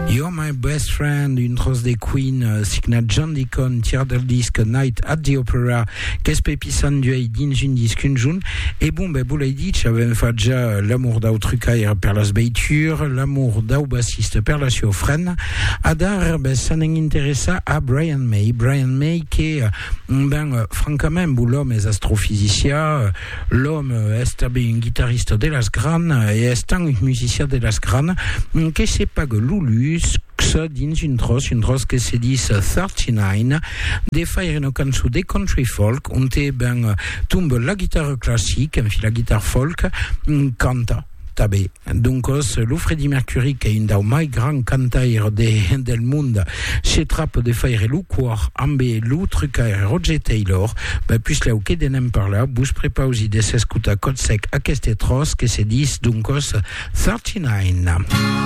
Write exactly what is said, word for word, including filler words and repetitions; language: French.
You're My Best Friend, une trosse des Queen, uh, signat John Deacon, tir del disque Night at the Opera, qu'est-ce pépissan du Haïdin, une disque une joune. Et bon, ben, vous l'avez dit, j'avais fait déjà l'amour d'au trucaire per las beiture, l'amour d'au bassiste per la siofrène. Adar, ben, ça n'intéressa à Brian May. Brian May, qui est, ben, francament, l'homme est astrophysicien, l'homme est un guitariste de las Gran, et est un musicien de las Gran, qui c'est pas que Loulus, ça dins une trosse, une trosse que se dit trente-neuf, de faire une cançon de country folk, on te ben tombe la guitare classique, enfin la guitare folk, canta. Tabé. Donc, le Freddie Mercury, qui est une des plus grands cantaires de, del monde, se trappe de faire le quart, amb le trucaire Roger Taylor, ben, puis là, où que denem par là, bouge prépa aussi de s'escuta code sec à cette trosse, que se dit, donc, trente-neuf.